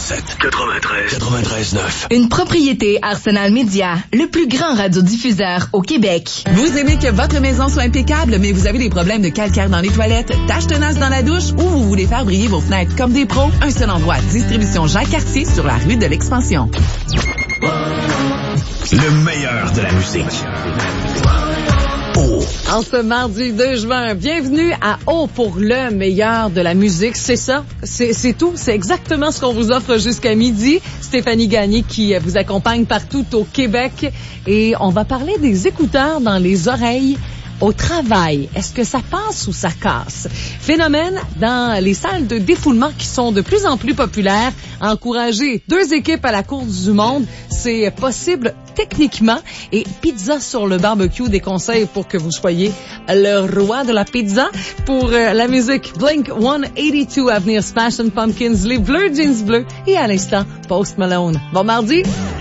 107 93 9. Une propriété Arsenal Média, le plus grand radiodiffuseur au Québec. Vous aimez que votre maison soit impeccable, mais vous avez des problèmes de calcaire dans les toilettes, taches tenaces dans la douche ou vous voulez faire briller vos fenêtres comme des pros? Un seul endroit, Distribution Jacques-Cartier sur la rue de l'Expansion. Le meilleur de la musique. En ce mardi 2 juin, bienvenue à O pour le meilleur de la musique. C'est ça, c'est tout, c'est exactement ce qu'on vous offre jusqu'à midi. Stéphanie Gagné qui vous accompagne partout au Québec et on va parler des écouteurs dans les oreilles au travail. Est-ce que ça passe ou ça casse? Phénomène dans les salles de défoulement qui sont de plus en plus populaires. Encourager 2 équipes à la course du monde, c'est possible techniquement. Et Pizza sur le barbecue, des conseils pour que vous soyez le roi de la pizza. Pour la musique, Blink 182 à venir, Smashing Pumpkins, les Bleu Jeans bleus et à l'instant, Post Malone. Bon mardi!